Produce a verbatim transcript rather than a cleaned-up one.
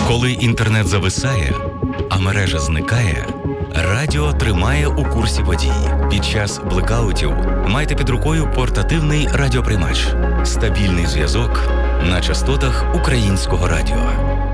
Коли інтернет зависає, а мережа зникає, радіо тримає у курсі подій. Під час блекаутів майте під рукою портативний радіоприймач. Стабільний зв'язок на частотах Українського радіо.